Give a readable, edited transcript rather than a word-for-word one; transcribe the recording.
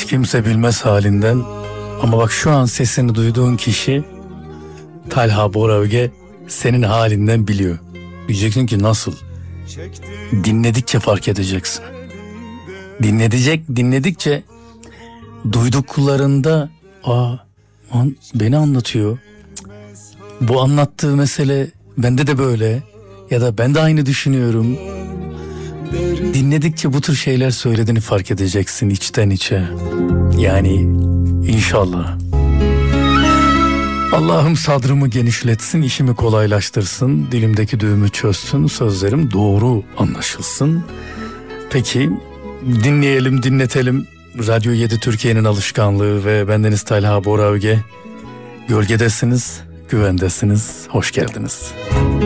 kimse bilmez halinden. Ama bak şu an sesini duyduğun kişi Talha Boraöge senin halinden biliyor. Diyeceksin ki nasıl? Dinledikçe fark edeceksin. Dinledikçe duyduklarında beni anlatıyor. Bu anlattığı mesele bende de böyle ya da ben de aynı düşünüyorum. Dinledikçe bu tür şeyler söylediğini fark edeceksin içten içe. Yani inşallah. Allah'ım sadrımı genişletsin, işimi kolaylaştırsın, dilimdeki düğümü çözsün, sözlerim doğru anlaşılsın. Peki dinletelim. Radyo 7 Türkiye'nin alışkanlığı ve bendeniz Talha Boraöge. Gölgedesiniz, güvendesiniz, hoş geldiniz.